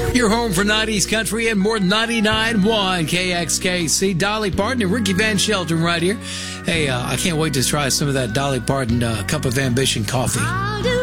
Your home for 90s country and more 99.1 KXKC. Dolly Parton and Ricky Van Shelton right here. Hey, I can't wait to try some of that Dolly Parton Cup of Ambition coffee.